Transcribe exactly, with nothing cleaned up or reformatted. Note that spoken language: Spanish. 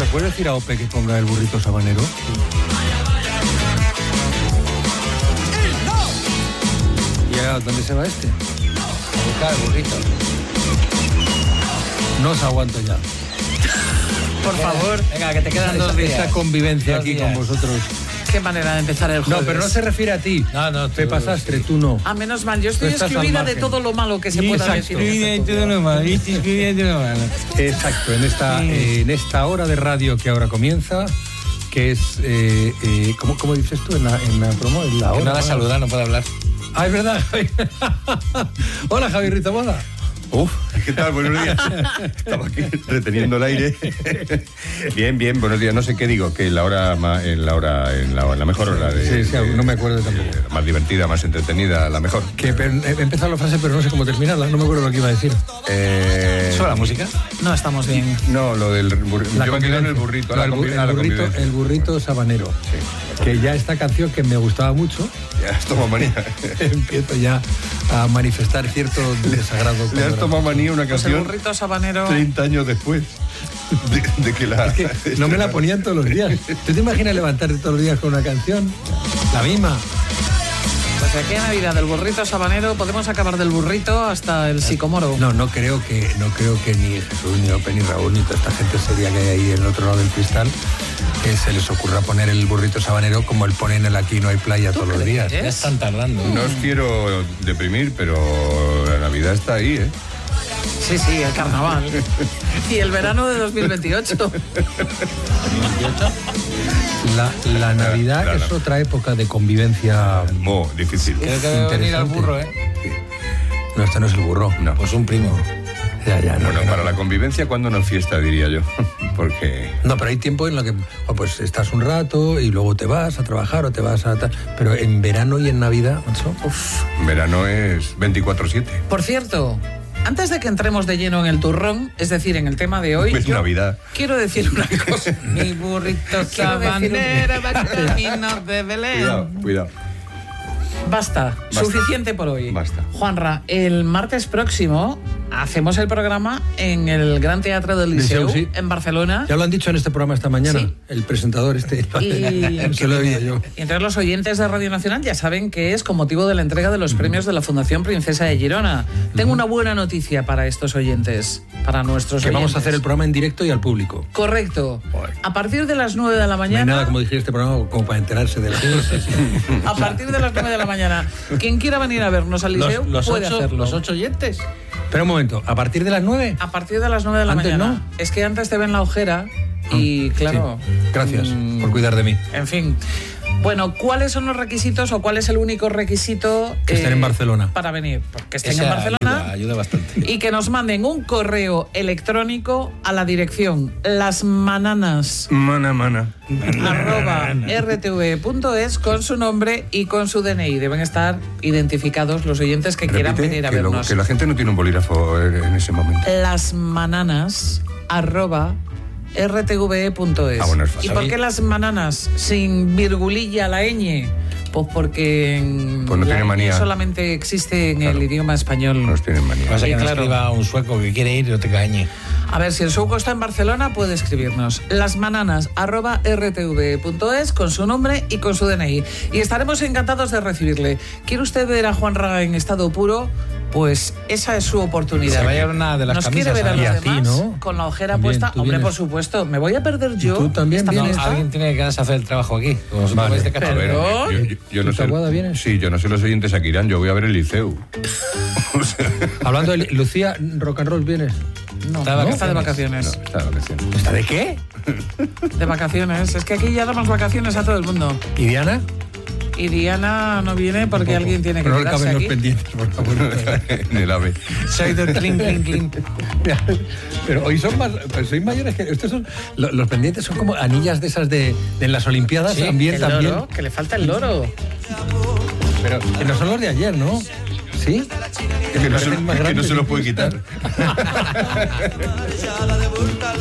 ¿le puedes decir a Ope que ponga el burrito sabanero? ¿Y a dónde se va este? A buscar el burrito. No os aguanto ya. Por favor. Venga, que te quedan esa, dos días. Esa convivencia dos aquí días. con vosotros. Qué manera de empezar el jueves. No, pero no se refiere a ti. No, no. Pepa Sastre, tú no. Ah, menos mal. Yo estoy Tú estás al excluida de margen. todo lo malo que se pueda decir. Exacto, en esta, Sí. eh, en esta hora de radio que ahora comienza, que es, eh, eh, ¿cómo, ¿cómo dices tú en la, en la promo? En la Que hora, no la ¿no? saluda, no puede hablar. Ah, es verdad, Javi. Hola, Javi Ritamoda. Uf, ¿qué tal? Buenos días. Estaba aquí reteniendo el aire. Bien, bien, buenos días. No sé qué digo, que la hora, ma- en la hora, en la, en la mejor hora de... Sí, sí, de- no me acuerdo tampoco. de- Más divertida, más entretenida, la mejor. Que pe- he empezado la frase, pero no sé cómo terminarla. No me acuerdo lo que iba a decir. Eh, ¿Solo la música? No estamos bien. No, lo del burrito. La Yo me quedo en el convivencia. burrito. No, la el, bu- convi- el a la burrito, convivencia. el burrito sabanero. Sí. Que ya esta canción que me gustaba mucho, Ya has tomado manía. empiezo ya a manifestar cierto desagrado. Le has cuando- tomado manía una Pues el canción burrito sabanero. treinta años después de, de que la... Es que no me la ponían todos los días. ¿Tú te imaginas levantarte todos los días con una canción? La misma. Pues aquí en Navidad del burrito sabanero podemos acabar del burrito hasta el sicomoro. No, no creo que no creo que ni Jesús, ni Ope, ni Raúl, ni toda esta gente seria que hay ahí en el otro lado del cristal, que se les ocurra poner el burrito sabanero como el ponen el Aquí no hay playa todos los días. crees? Ya están tardando. No os quiero deprimir, pero la Navidad está ahí, ¿eh? Sí, sí, el carnaval. Y el verano de dos mil veintiocho. La, la Navidad Claro. es otra época de convivencia. Muy difícil. Creo que debe venir al Interesante. burro, ¿eh? No, este no es el burro. No. Pues un primo. Ya, ya, no, Bueno, no. para la convivencia, ¿cuándo no es fiesta, diría yo? Porque... No, pero hay tiempo en lo que oh, pues estás un rato y luego te vas a trabajar o te vas a... ta- Pero en verano y en Navidad, macho, uf, Verano es veinticuatro siete. Por cierto, antes de que entremos de lleno en el turrón, es decir, en el tema de hoy, Es yo Navidad. quiero decir una cosa. Mi burrito sabanero va camino de Belén. Cuidado, cuidado. Basta, Basta. suficiente por hoy. Basta. Juanra, el martes próximo hacemos el programa en el Gran Teatro del Liceu, Liceu, sí. en Barcelona. ya lo han dicho en este programa esta mañana, Sí. el presentador este. Y- Se lo he oído yo. Y entre los oyentes de Radio Nacional ya saben que es con motivo de la entrega de los premios de la Fundación Princesa de Girona. Tengo una buena noticia para estos oyentes, para nuestros Que oyentes. vamos a hacer el programa en directo y al público. Correcto. A partir de las nueve de la No hay mañana... nada como dirigir este programa como para enterarse de las cosas. A partir de las nueve de la mañana, quien quiera venir a vernos al liceo Los, los puede ocho, hacerlo. los ocho oyentes. Espera un momento, ¿a partir de las nueve? A partir de las nueve de la Antes mañana. no. Es que antes te ven la ojera y, claro... Sí. Gracias mm, por cuidar de mí. En fin. Bueno, ¿cuáles son los requisitos o cuál es el único requisito Que estén en Barcelona. para venir? Pues que estén Esa en Barcelona Ayuda, ayuda bastante. y que nos manden un correo electrónico a la dirección lasmananas Mana, mana. arroba r t v punto es con su nombre y con su D N I. Deben estar identificados los oyentes que quieran Repite, venir a que, lo- vernos. que la gente no tiene un bolígrafo en ese momento. Lasmananas arroba r t v punto es. Ah, bueno, es fácil. ¿Y por qué las mananas sin virgulilla la ñ? Pues porque en Pues no la tiene ñ manía. solamente existe en Claro. el idioma español. Nos tienen manía. Pasa Sí, que nos claro. escriba un sueco que quiere ir y no te cañe. A ver, si el sueco está en Barcelona, puede escribirnos lasmananas arroba r t v punto es con su nombre y con su D N I. Y estaremos encantados de recibirle. ¿Quiere usted ver a Juanra en estado puro? Pues esa es su oportunidad. Se va a llevar una de las ¿Nos camisas. quiere ver a ¿eh? los Y a ti, demás ¿no? con la ojera También, puesta? tú Hombre, vienes. por supuesto. ¿Me voy a perder yo? tú también esta vienes? fiesta? Alguien tiene que quedarse a hacer el trabajo aquí. Como se Vale. puede este A cachorro. ver, ¿Perdón? yo, yo- yo no ¿Tu sé. Taboada vienes? Sí, yo no sé los oyentes a qué irán, yo voy a ver el liceu. Hablando de Lucía, rock and roll, ¿vienes? No, Está de no, está de No, vacaciones. está de vacaciones. ¿Está de qué? De vacaciones. Es que aquí ya damos vacaciones a todo el mundo. ¿Y Diana? Y Diana no viene porque alguien tiene que Pero no quedarse caben los aquí. pendientes, por favor. En el AVE. Soy del clink, clink, clink. Pero hoy son más, pues sois mayores que estos son lo- los pendientes son como anillas de esas de, de en las Olimpiadas Sí, también el también. loro, que le falta el loro. Pero que no son los de ayer, ¿no? ¿Sí? Que no, se, parecen más que no grandes se lo incluso. puede quitar.